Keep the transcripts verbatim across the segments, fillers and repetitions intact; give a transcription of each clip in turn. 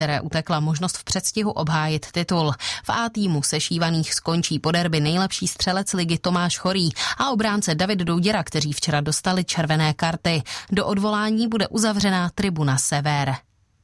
které utekla možnost v předstihu obhájit titul. V A týmu sešívaných skončí po derby nejlepší střelec ligy Tomáš Chorý a obránce David Douděra, kteří včera dostali červené karty. Do odvolání bude uzavřená tribuna Sever.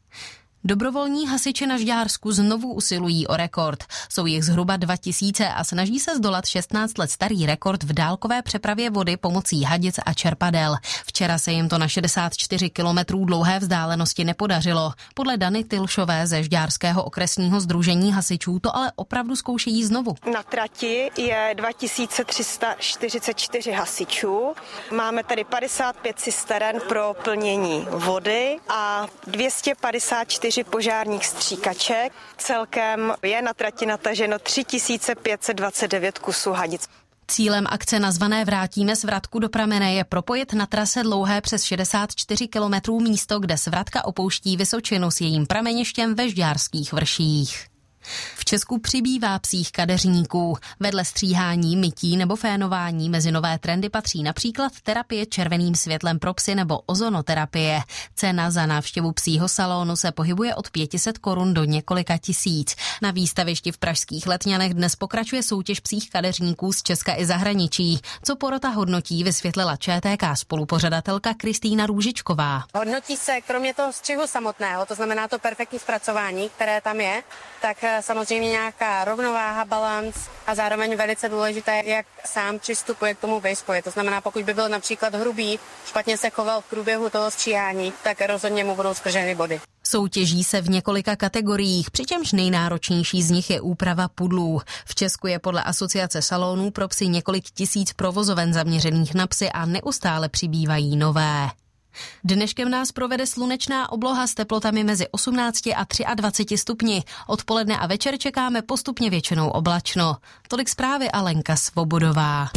Dobrovolní hasiči na Žďársku znovu usilují o rekord. Jsou jich zhruba dva tisíce a snaží se zdolat šestnáct let starý rekord v dálkové přepravě vody pomocí hadic a čerpadel. Včera se jim to na šedesát čtyři kilometrů dlouhé vzdálenosti nepodařilo. Podle Dany Tylšové ze Žďárského okresního sdružení hasičů to ale opravdu zkoušejí znovu. Na trati je dva tisíce tři sta čtyřicet čtyři hasičů. Máme tady padesát pět cisteren pro plnění vody a dvě stě padesát čtyři požárních stříkaček. Celkem je na trati nataženo tři tisíce pět set dvacet devět kusů hadic. Cílem akce nazvané Vrátíme svratku do pramene je propojit na trase dlouhé přes šedesát čtyři kilometrů místo, kde svratka opouští Vysočinu s jejím prameništěm ve Žďárských vrších. V Česku přibývá psích kadeřníků. Vedle stříhání, mytí nebo fénování mezi nové trendy patří například terapie červeným světlem pro psy nebo ozonoterapie. Cena za návštěvu psího salonu se pohybuje od pět set korun do několika tisíc. Na výstavišti v pražských Letňanech dnes pokračuje soutěž psích kadeřníků z Česka i zahraničí. Co porota hodnotí, vysvětlila Č T K spolupořadatelka Kristýna Růžičková. Hodnotí se kromě toho střihu samotného, to znamená to perfektní zpracování, které tam je, tak samozřejmě nějaká rovnováha, balanc a zároveň velice důležité, jak sám přistupuje k tomu bejspoji. To znamená, pokud by byl například hrubý, špatně se choval v průběhu toho stříhání, tak rozhodně mu budou skrženy body. Soutěží se v několika kategoriích, přičemž nejnáročnější z nich je úprava pudlů. V Česku je podle Asociace salonů pro psy několik tisíc provozoven zaměřených na psy a neustále přibývají nové. Dneškem nás provede slunečná obloha s teplotami mezi osmnácti a dvaceti třemi stupni. Odpoledne a večer čekáme postupně většinou oblačno. Tolik zprávy a Lenka Svobodová.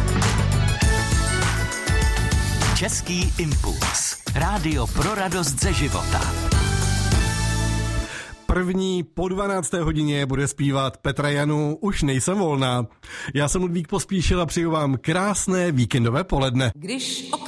Český impuls. Rádio pro radost ze života. První po dvanácté hodině bude zpívat Petra Janu Už nejsem volná. Já jsem Ludvík Pospíšil a přeju vám krásné víkendové poledne. Když